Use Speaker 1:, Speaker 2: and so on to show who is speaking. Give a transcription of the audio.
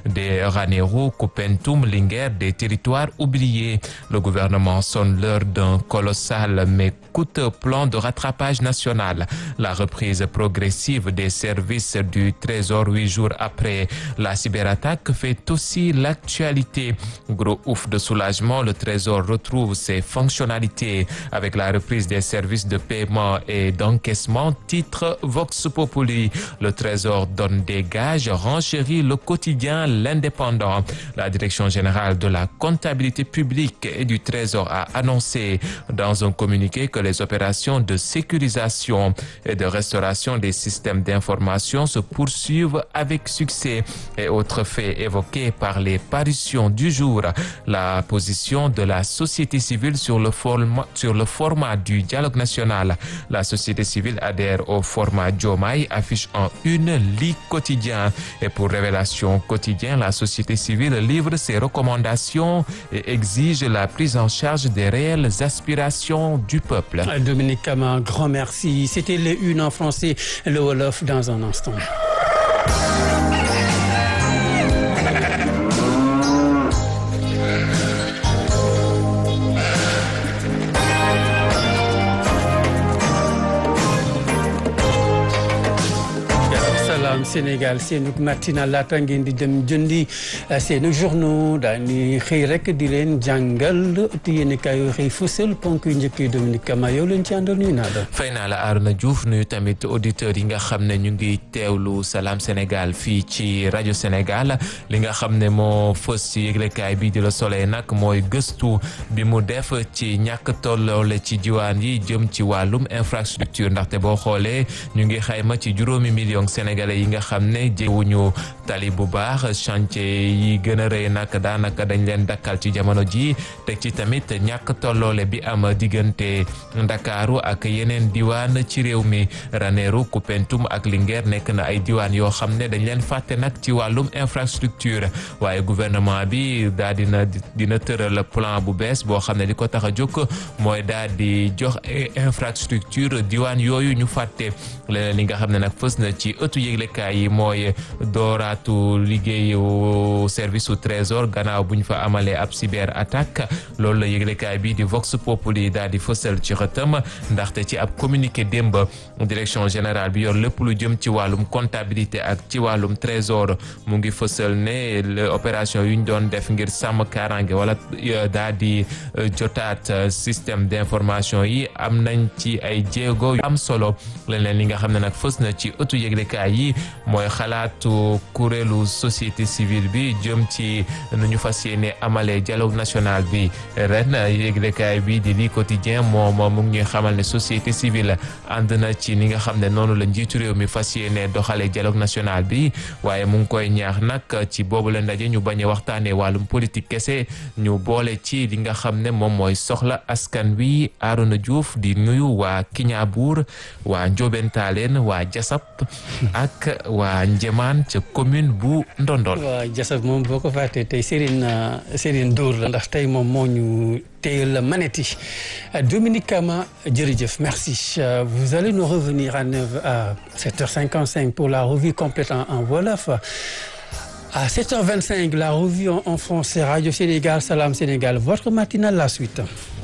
Speaker 1: des Ranérou, Koupentoum, Linguère, des territoires oubliés. Le gouvernement sonne l'heure d'un colossal mais coûteux plan de rattrapage national. La reprise progressive des services du Trésor 8 jours après la cyberattaque fait aussi l'actualité. Gros ouf de soulagement, le Trésor retrouve ses fonctionnalités avec la reprise des services de paiement et d'encaissement. Titre Vox Populi. Le Trésor donne des gages, renchérit le quotidien L'Indépendant. La Direction générale de la comptabilité publique et du Trésor a annoncé dans un communiqué que les opérations de sécurisation et de restauration des systèmes d'information se poursuivent avec succès. Et autres faits évoqués par les parutions du jour, la position de la société civile sur le format du dialogue national. La société civile adhère au format Diomaye, affiche en une Li Quotidien. Et pour Révélation Quotidien, la société civile livre ses recommandations et exige la prise en charge des réelles aspirations du peuple.
Speaker 2: Dominique Kama, un grand merci. C'était les unes en français, le Wolof dans un instant. Sénégal seenu matinal laata ngeen di dem jëndi seenu journaux daani xëy rek di leen jàngal te yéen kaay yoo xëy fësal ponk yu njëkk yi Dominique Kama yow leen ci àndal nuyu naa la.
Speaker 1: fay naa la Arona Diouf nuyu tamit auditeurs yi nga xam ne ñu ngi teewlu Salam Sénégal fii ci rajo Sénégal li nga xam ne moo fës ci yëglekaay bi di Le Soleil nag mooy gëstu bi mu def ci ñàkk tolloole ci diwaan yi jëm ci wàllum infrastructure ndaxte boo xoolee ñu ngi xayma ci 5 millions sénégalais yi nga xam ne jéewuñu tali bu baax chantier yi gën a rëy nag daanaka dañ leen dakkal ci jamono ji teg ci tamit ñàkk tolloole bi am diggante Ndakaaru ak yeneen diwaan ci réew mi Ranérou Koupentoum ak Linguère nekk na ay diwaan yoo xam ne dañ leen fàtte nag ci wàllum infrastructure waaye gouvernement bi daa dina tëral plan bu bees boo xam ne li ko tax a jóg mooy daal di jox infrastructure diwaan yooyu ñu fàtte leneen li nga xam ne nag fës na ci ëttu yëglekaay yi mooy dooraatu liggéeyu service su Trésor gannaaw bu ñu fa amalee ab cyber attaque loolu la yëglekaay bi di Vox Populi daal di fësal ci xëtam ndaxte ci ab communiqué démb direction générale bi yor lépp lu jëm ci wàllum comptabilité ak ci wàllum Trésor mu ngi fësal ne opération yu ñu doon def ngir sàmm kaaraange wala daal di jotaat système d'information yi am nañ ci ay jéego yu am solo leneen li nga xam ne nag fës na ci ëttu yëglekaay yi mooy xalaatu kuréelu société civile bi jëm ci nu ñu fas yéene amalee dialogue national bi ren yëglekaay bi di Li Quotidien moom mu ngi ñuy xamal ne société civile ànd na ci ni nga xam ne noonu la njiitu réew mi fas yéene doxalee dialogue national bi waaye mu ngi koy ñaax nag ci boobu la ndaje ñu bañ a waxtaanee wàllum politique kese ñu boole ci li nga xam ne moom mooy soxla askan wi. Arona Diouf di nuyu waa Kiñaabuur waa Ndiobène Talen waa Jasap ak waa Njéemaan ca commune bu Ndondol.
Speaker 2: waa Jasap moom boo ko fàttee tey Serigne Dóor la ndax tey moom moo ñu téyel manette yi. Dominique Kama jërëjëf merci. Vous allez nous revenir à 7h55 pour la revue complète en wolof. À 7h25 la revue en français Radio Sénégal Salam Sénégal votre matinale la suite.